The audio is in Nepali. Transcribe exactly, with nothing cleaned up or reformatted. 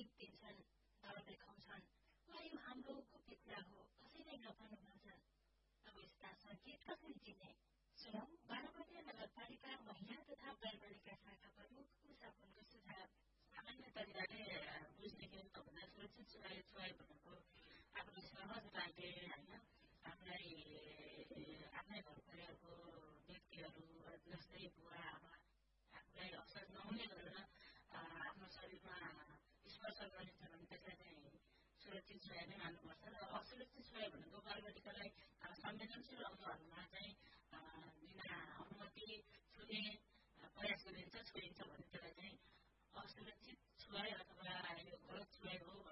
टिप दिन्छन्, डर देखाउँछन्, वा यो हाम्रो कुपित्रा हो, कसैले नभन्नु भन्छन्। अब यस्ता संकेत कसरी चिन्ने? सुनौ बारामतिया नगरपालिका महिला तथा बालबालिका शाखा प्रमुख उषा पुनको सुझाव। सामान्य तरिकाले बुझ्ने के भन्दा सुरक्षित छुवाई छुवाई भनेको आफूलाई सहज लागे होइन, आफूलाई आफ्नै घर परिवारको व्यक्तिहरू जस्तै बुवा आमा आफूलाई असर नहुने गरेर आफ्नो शरीरमा स्पर्श गरिन्छ भने त्यसलाई चाहिँ सुरक्षित छुवाई नै मान्नुपर्छ। र असुरक्षित छुवाई भनेको बालबालिकालाई संवेदनशील अङ्गहरूमा चाहिँ बिना अनुमति छुने प्रयास गरिन्छ, छोइन्छ भने त्यसलाई चाहिँ असुरक्षित छुवाई अथवा यो गलत छुवाई हो